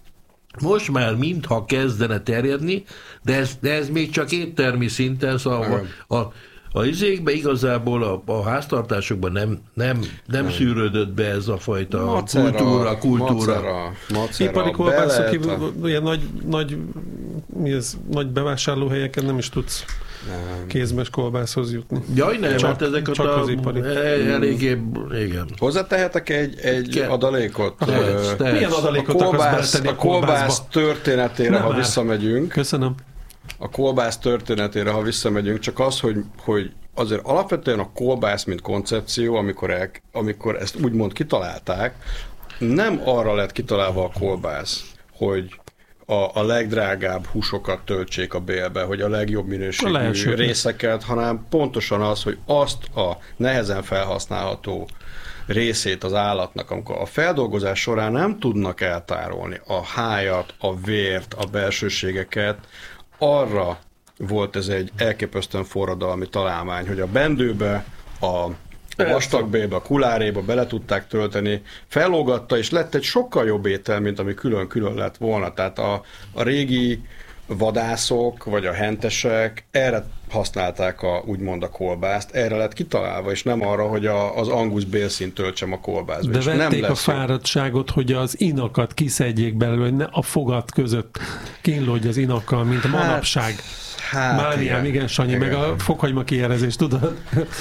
most már mintha kezdene terjedni, de ez, de ez még csak éttermi szinten, szóval a, a A izékben igazából a, a háztartásokban nem, nem, nem, nem szűrődött be ez a fajta macera, kultúra, kultúra. Macera, macera, ipari kolbászok, ilyen nagy, nagy, mi ez, nagy bevásárlóhelyeken nem is tudsz kézmes kolbászhoz jutni. Jaj, nem, csak, hát ezek csak a, az ipari. Eléggé, igen. Hozzátehetek egy, egy Ke- adalékot? Tehetsz, tehetsz. Milyen adalékot A akarsz kolbász, beletenni a kolbász történetére, Nem ha már. visszamegyünk, Köszönöm. a kolbász történetére, ha visszamegyünk, csak az, hogy, hogy azért alapvetően a kolbász, mint koncepció, amikor, el, amikor ezt úgymond kitalálták, nem arra lett kitalálva a kolbász, hogy a, a legdrágább húsokat töltsék a bélbe, hogy a legjobb minőségű Lehetséges. részeket, hanem pontosan az, hogy azt a nehezen felhasználható részét az állatnak, amikor a feldolgozás során nem tudnak eltárolni a hájat, a vért, a belsőségeket, arra volt ez egy elképesztően forradalmi találmány, hogy a bendőbe, a vastagbélbe, a kuláréba bele tudták tölteni, fellógatta, és lett egy sokkal jobb étel, mint ami külön-külön lett volna. Tehát a, a régi vadászok, vagy a hentesek erre használták a, úgymond a kolbászt, erre lett kitalálva, és nem arra, hogy a, az angus bélszínt töltsem a kolbászba. De és vették nem a fáradtságot, hogy az inakat kiszedjék belőle, hogy ne a fogat között kínlódj az inakkal, mint a Hát, manapság. Hát, Mániám, igen, Sanyi, igen. meg a fokhagyma kierezés, tudod?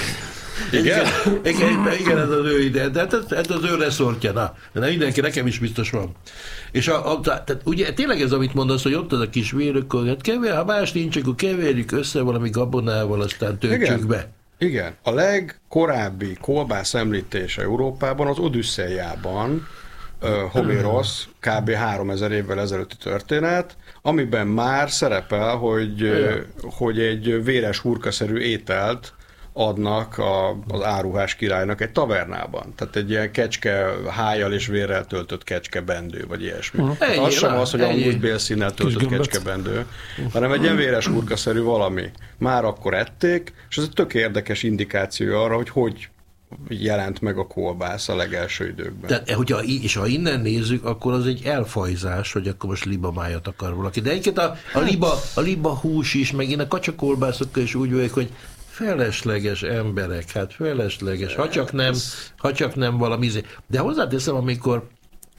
Igen? Igen, igen, ez az ő ide, de ez, ez az ő reszortja, na. De mindenki, nekem is biztos van. És a, a, tehát ugye tényleg ez, amit mondasz, hogy ott az a kis vér, akkor hát kever, ha más nincs, akkor keverjük össze valami gabonával, aztán töltsük Igen. be. Igen. A legkorábbi kolbász említése Európában az Odüsszeiában, uh, Homérosz, kb. háromezer évvel ezelőtti történet, amiben már szerepel, hogy, uh, hogy egy véres hurkaszerű ételt adnak a, az áruhás királynak egy tavernában. Tehát egy ilyen kecske hájjal és vérrel töltött kecske bendő, vagy ilyesmi. Uh-huh. Hát az sem az, hogy angus bélszínnel töltött kecske bendő, hanem egy ilyen véres hurkaszerű valami. Már akkor ették, és ez egy tök érdekes indikáció arra, hogy hogy jelent meg a kolbász a legelső időkben. Tehát, hogyha, és ha innen nézzük, akkor az egy elfajzás, hogy akkor most libamájat akar valaki. De egyébként a, a, liba, a liba hús is, meg én a kacsakolbászokkal is úgy vagyok, hogy felesleges emberek, hát felesleges, ha csak nem, ha csak nem valami. De hozzáteszem, amikor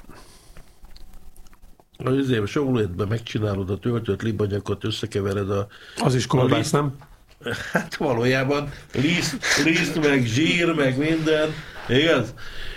azért sólétben megcsinálod a töltött libanyakot, összekevered a... Az is kolbász, nem? Hát valójában liszt, liszt, meg zsír, meg minden, igaz?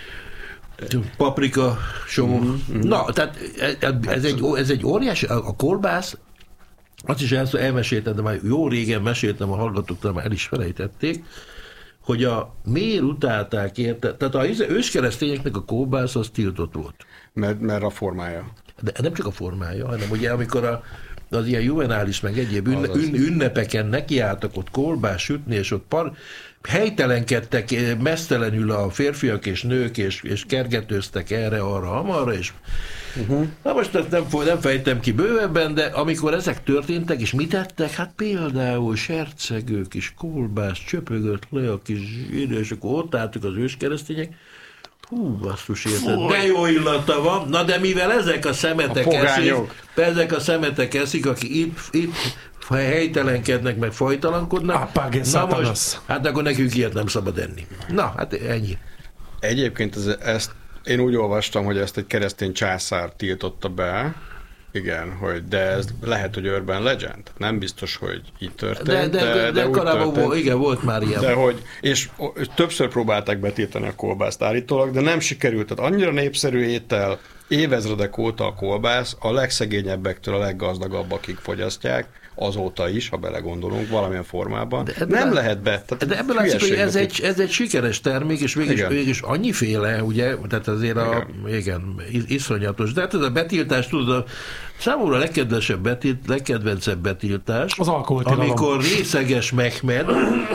Paprika, só. Mm-hmm. Na, tehát ez egy, ez egy óriási, a kolbász, azt is el, elmeséltem, de már jó régen meséltem, a hallgatók már el is felejtették, hogy a miért utálták érte, tehát az őskeresztényeknek a kolbász az tiltott volt. Mert, mert a formája. De nem csak a formája, hanem ugye amikor a az ilyen juvenális, meg egyéb ünne, ün, ünnepeken nekiálltak ott kolbás sütni, és ott par, helytelenkedtek mesztelenül a férfiak és nők, és, és kergetőztek erre, arra, amarra, és uh-huh. Na most ezt nem, nem fejtem ki bővebben, de amikor ezek történtek, és mit tettek? Hát például sercegő kis kolbász, csöpögött le a kis zsír, és akkor ott álltuk az őskeresztények. Hú, basszus, érted, de jó illata van. Na de mivel ezek a szemetek a eszik, ezek a szemetek eszik, akik itt, itt helytelenkednek, meg fajtalankodnak, na most, hát akkor nekünk ilyet nem szabad enni. Na, hát ennyi. Egyébként ez, ezt én úgy olvastam, hogy ezt egy keresztény császár tiltotta be, igen, hogy de ez lehet, hogy urban legend. Nem biztos, hogy így történt. De, de, de, de, de korábban volt, igen, volt már ilyen. De hogy, és többször próbálták betiltani a kolbászt állítólag, de nem sikerült. Tehát annyira népszerű étel, évezredek óta a kolbász, a legszegényebbektől a leggazdagabbakig fogyasztják, azóta is, ha belegondolunk, valamilyen formában. De nem de, lehet be. Tehát de ebből látszik, hogy ez egy, ez egy sikeres termék, és mégis, mégis annyiféle, ugye, tehát azért a, igen, igen iszonyatos. De hát ez a betiltás, tudod, a számomra a legkedvesebb betilt, legkedvencebb betiltás, az amikor részeges Mehmed,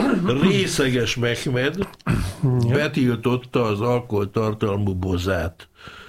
részeges Mehmed betiltotta az alkoholtartalmú bozát.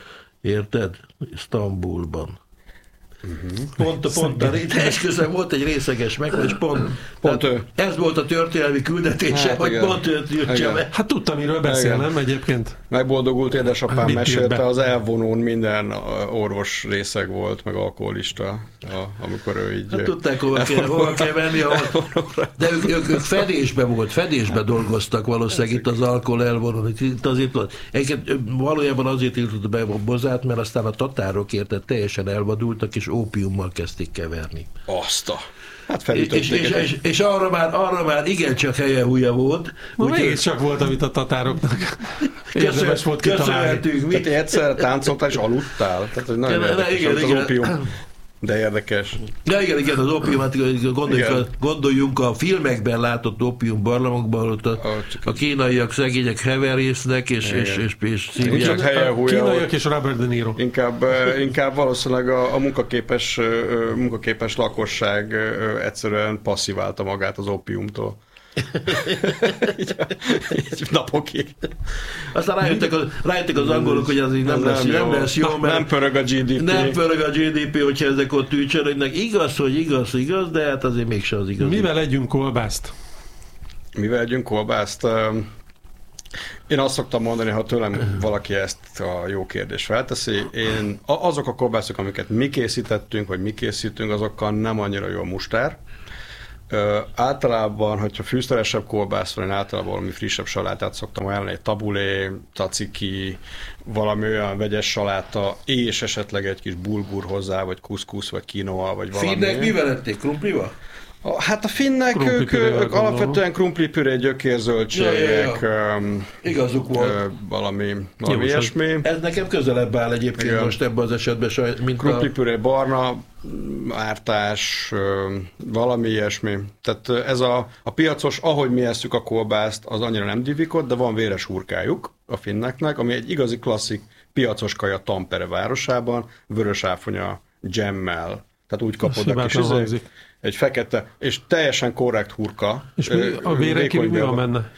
Érted? Isztambulban. Uh-huh. Pont, pont a esküszöm volt egy részeges meg, és pont, pont ez volt a történelmi küldetése, hát, hogy igen. Pont őt jöttje meg. Hát tudtam, miről beszél, nem egyébként? Megboldogult édesapám mit mesélte, az elvonón minden orvos részeg volt, meg alkoholista, amikor ő így... Hát tudták, hova kell, hova kell menni, ahol... De ők, ők, ők fedésbe volt, fedésbe dolgoztak valószínűleg itt az alkohol elvonón. Itt azért volt. Egyébként valójában azért tiltott be a bozát, mert aztán a tatárok érted teljesen elvadultak, és ópiummal kezdték keverni. Azt a... Hát és, és, és, és arra már, arra már igencsak helye húja volt. Mégis csak volt, amit a tatároknak érdemes volt kitalálni. Tehát egyszerre táncoltál és aludtál. Tehát, hogy nagyon érdekes, igen, igen. Az ópium. De érdekes. Ja, igen, igen, az ópiumát gondoljunk, a, gondoljunk a filmekben látott ópium barlangokban, ott a, a kínaiak szegények heverésznek, és, és, és, és szívják. A kínaiak és Robert De Niro. Inkább, inkább valószínűleg a, a munkaképes, munkaképes lakosság egyszerűen passziválta magát az ópiumtól. így, így napokig. Aztán rájöttek az, rájöttek az angolok, hogy az így nem, nem lesz jó, nem lesz jó, mert nem pörög a gé dé pé. Nem pörög a gé dé pé, hogyha ezek ott ücsörögnek. Igaz, hogy igaz, igaz, de hát azért mégsem az igaz. Mivel együnk kolbászt? Mivel együnk kolbászt? Én azt szoktam mondani, ha tőlem valaki ezt a jó kérdést felteszi, én azok a kolbászok, amiket mi készítettünk, vagy mi készítünk, azokkal nem annyira jó a mustár. Ö, általában, hogyha fűszeresebb kolbász van, én általában valami frissebb salátát szoktam ajánlani, egy tabulé, tzatziki, valami olyan vegyes saláta, és esetleg egy kis bulgur hozzá, vagy kuszkusz, vagy quinoa, vagy valami. Finnek mivel ették? Krumplival? Hát a finnek, ők, ők alapvetően krumplipüré, gyökérzöldségek, ja, ja, ja. igazuk volt. Valami, valami ilyesmi. Ez nekem közelebb áll egyébként igen. Most ebben az esetben, mint krumplipüré, a... barna, ártás, valami ilyesmi. Tehát ez a, a piacos, ahogy mi esszük a kolbászt, az annyira nem divikott, de van véres hurkájuk a finneknek, ami egy igazi klasszik piacos kaja Tampere városában, vörös áfonya dzsemmel. Tehát úgy kapod a kis izé, egy fekete, és teljesen korrekt hurka. És mi, a vére kívül mi van benne?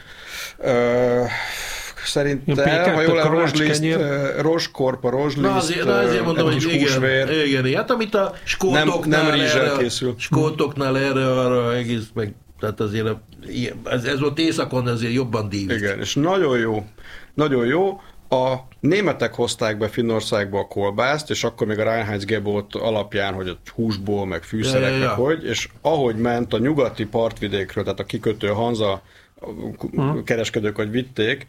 Ö, szerintem, ha jól a rozsliszt, rozskorpa, rozsliszt, na azért mondom, hogy igen, húsvér. Igen, hát amit a skótoknál, nem, nem erre, készül. skótoknál erre, arra egész meg, tehát azért a, ez, ez volt északon, azért jobban dívít. Igen, és nagyon jó, nagyon jó. A németek hozták be Finnországba a kolbászt, és akkor még a Reinheitsgebot alapján, hogy a húsból, meg fűszereknek, ja, ja, ja. hogy, és ahogy ment a nyugati partvidékről, tehát a kikötő Hanza kereskedők, hogy vitték,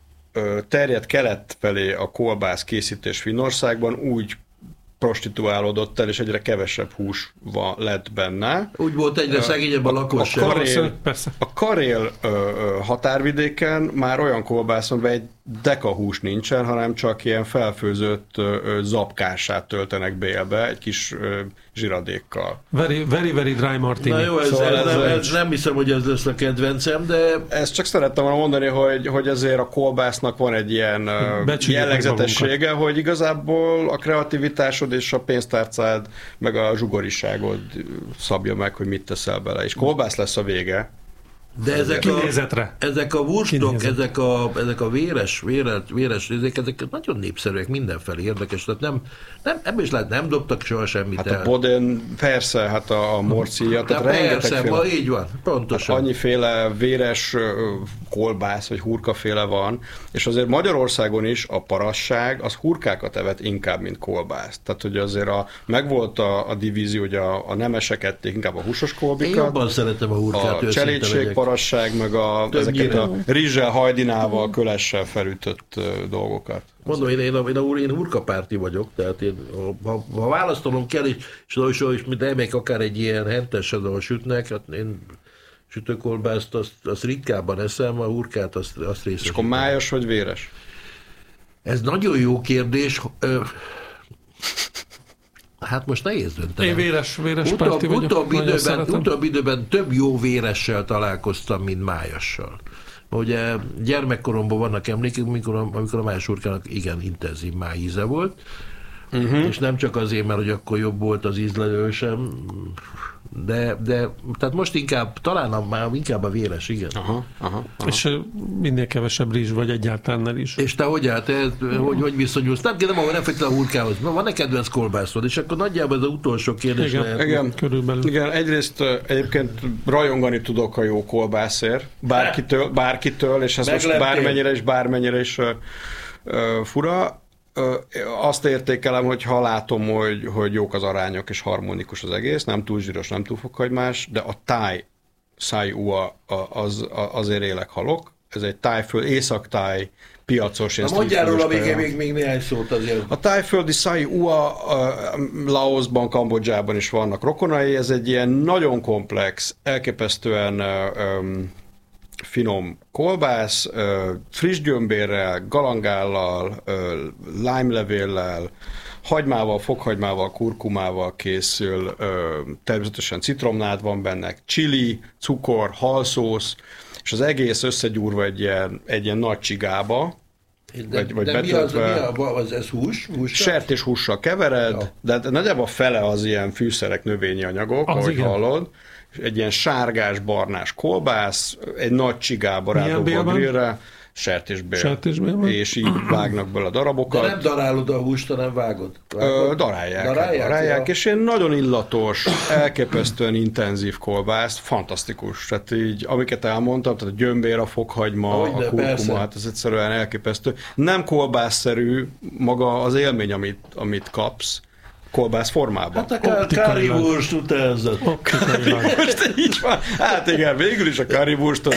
terjedt kelet felé a kolbász készítés Finnországban, úgy prostituálódott el, és egyre kevesebb hús van, lett benne. Úgy volt egyre szegényebb a lakosság. A karél, a karél ö, ö, határvidéken már olyan kolbász van, egy deka hús nincsen, hanem csak ilyen felfőzött ö, ö, zapkását töltenek bélbe, egy kis ö, zsiradékkal. Very, very, very dry martini. Na jó, ez, szóval ez, ez, nem, ez nem hiszem, hogy ez lesz a kedvencem, de... Ezt csak szerettem volna mondani, hogy, hogy azért a kolbásznak van egy ilyen becsüljük jellegzetessége, hogy igazából a kreativitásod és a pénztárcád, meg a zsugoriságod szabja meg, hogy mit teszel bele. És kolbász lesz a vége. De ezek a, ezek a wurstok, ezek a, ezek a véres, véres, véres részek, ezek nagyon népszerűek, mindenfelé érdekes. Tehát nem, nem, ebből is lehet, nem dobtak soha semmit hát el. Hát a Boden, persze, hát a, a morcilla, tehát persze, ma így van, pontosan. Hát annyiféle véres kolbász, vagy hurkaféle van, és azért Magyarországon is a parasság, az hurkákat evett inkább, mint kolbász. Tehát, hogy azért a, megvolt a, a divízió, hogy a, a nemesek ették inkább a húsos kolbikat. Én jobban szeretem a hurkát, a cselédség, parasság, meg a, ezeket a rizssel, hajdinával, kölessel felütött uh, dolgokat. Mondom, én, én, a, én, a, én hurkapárti vagyok, tehát én, ha, ha választanom kell, és, és, és mint elmegyek akár egy ilyen hentesen, ahol sütnek, hát én sütőkolbászt, azt, azt ritkábban eszem, a hurkát azt, azt részesítem. És akkor májas vagy véres? Ez nagyon jó kérdés. Hát most nehéz döntenem. Én véres, véres Utóbb, párti vagyok. Utóbb időben, utóbb időben több jó véressel találkoztam, mint májassal. Ugye gyermekkoromban vannak emlékek, amikor a, amikor a májas hurkának igen intenzív májíze volt, uh-huh. és nem csak azért, mert hogy akkor jobb volt az ízlelő sem, de, de tehát most inkább, talán a, már inkább a véres, igen. Aha, aha, aha. És minél kevesebb rizs, vagy egyáltalán ne rizs. És te hogy állt, hogy, hogy viszonyulsz? Nem kérdem, ahol nem feltétlenül a hurkához. Van-e kedvenc kolbászod? És akkor nagyjából ez az utolsó kérdés igen, lehet. Igen, körülbelül. Igen, egyrészt egyébként rajongani tudok a jó kolbászért. Bárkitől, bárkitől és ez Megleptél. Most bármennyire is, bármennyire is uh, uh, fura. Azt értékelem, hogy ha látom, hogy, hogy jók az arányok és harmonikus az egész, nem túl zsíros, nem túl fokhagymás, de a táj száj ua az, azért élek halok. Ez egy tájföld, észak-táj piacos. Na mondjál róla még, még, még néhány szót azért. A tájföldi Sai Ua, Laosban, Kambodzsában is vannak rokonai, ez egy ilyen nagyon komplex, elképesztően um, finom kolbász, uh, friss gyömbérrel, galangállal, uh, lime-levéllel, hagymával, fokhagymával, kurkumával készül, uh, természetesen citromnád van benne, chili, cukor, halszósz, és az egész összegyúrva egy ilyen, egy ilyen nagy csigába, De, vagy, vagy de mi az, mi az, ez hús? hús sertéshússal kevered, ja. De nagyjából fele az ilyen fűszerek, növényi anyagok, az ahogy igen. hallod. Egy ilyen sárgás, barnás kolbász, egy nagy csigába rádobva a grillre, sertésbél. Sertésbél. És így vágnak bele a darabokat. De nem darálod a húst, hanem vágod? vágod? Ö, darálják. Darálják, darálják ja. És ilyen nagyon illatos, elképesztően intenzív kolbász, fantasztikus. Tehát így, amiket elmondtam, tehát a gyömbér, a fokhagyma, ahogy, a kurkuma, hát ez egyszerűen elképesztő. Nem kolbászszerű maga az élmény, amit, amit kapsz, kolbász formában. Hát a currywurst utázott. Most így van. Hát igen, végül is a currywurstot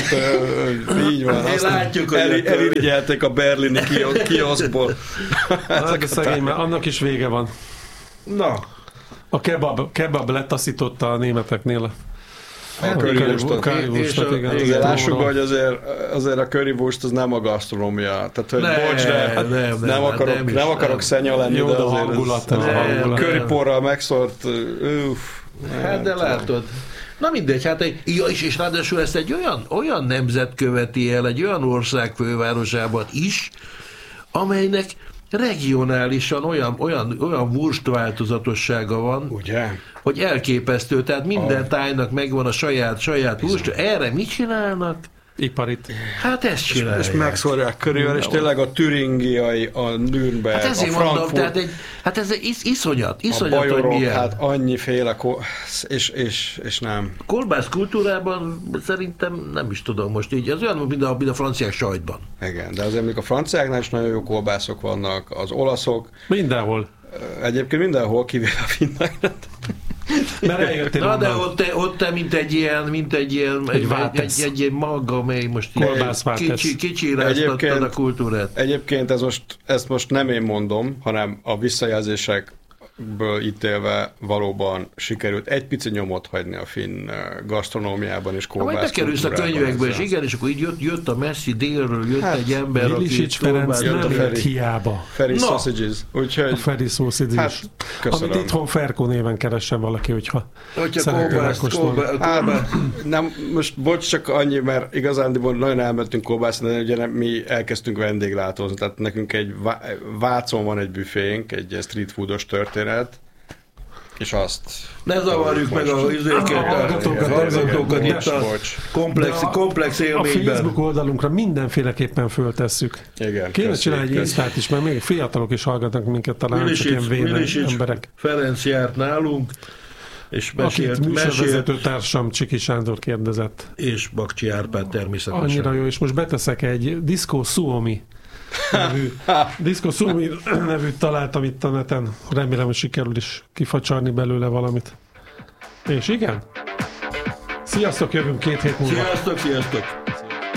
így van. Azt látjuk, hogy el, elirigyelték a berlini kioszkból. Hát a szegény, mert annak is vége van. Na. A kebab, kebab letaszította a németeknél. A currywurstot, igen. igen. Lássuk, hogy azért, azért a currywurst az nem a gasztronómia. Tehát, hogy ne, bocs, de nem, nem, nem akarok, nem, nem akarok szenya lenni, jó, de azért hangulat, ez, ez hangulat. Curryporral megszórt, uff. Hát de látod. Na mindegy, hát egy, ja, és, és ráadásul ezt egy olyan, olyan nemzet követi el, egy olyan ország fővárosában is, amelynek regionálisan olyan, olyan, olyan wurst változatossága van, ugye? Hogy elképesztő, tehát minden a... tájnak megvan a saját, saját wurst. Erre mit csinálnak? Iparit. Hát ezt csinálják. És, és megszórják körül, és tényleg a türingiai, a Nürnberg, hát a Frankfurt. Mondom, tehát egy, hát ez is, iszonyat, iszonyat, a bajorok, hogy milyen. Hát annyiféle, és, és, és nem. Kolbász kultúrában szerintem nem is tudom most így, ez olyan, mint a, mint a franciák sajtban. Igen, de azért még a franciáknál is nagyon jó kolbászok vannak, az olaszok. Mindenhol. Egyébként mindenhol, kivéve a finnek. Mert eljöttél na, de ott te, ott te mint egy ilyen, mint egy ilyen, egy, egy, egy, egy ilyen maga, amely most kicsi, kicsiráztattad a kultúrát. Egyébként ez most, ezt most nem én mondom, hanem a visszajelzésekből ítélve valóban sikerült egy pici nyomot hagyni a finn gasztronómiában és kolbász kultúrában. Majd bekerülsz a könyvekbe, és igen, és akkor így jött, jött a messzi délről, jött hát, egy ember, aki Ferenc nem jött hiába. Feri Sausages. Úgyhogy, a Feri Sausages. Hát, amit itthon Ferko néven keressen valaki, hogyha, hogyha szeretnél megkóstolni. Hát, nem, most bocs, csak annyi, mert igazándiból nagyon elmentünk kolbászni, de ugye nem, mi elkezdtünk vendéglátózni, tehát nekünk egy Vácon van egy büfénk, egy street foodos történet, és azt... Ne zavarjuk meg a izéket, a hallgatókat itt a komplex, komplex élményben. A Facebook oldalunkra mindenféleképpen föltesszük. Igen. Kéne csinálni egy Instát is, mert még fiatalok is hallgatnak minket, talán csak ilyen vénen emberek. Ferenc járt nálunk, és mesélt, akit műsorvezető társam Csiki Sándor kérdezett. És Bakcsi Árpád természetesen. Annyira jó, és most beteszek egy Disco Suomi nevű, Disco Suomi nevűt találtam itt a neten. Remélem, hogy sikerül is kifacsarni belőle valamit. És igen? Sziasztok, jövünk két hét múlva. Sziasztok, sziasztok!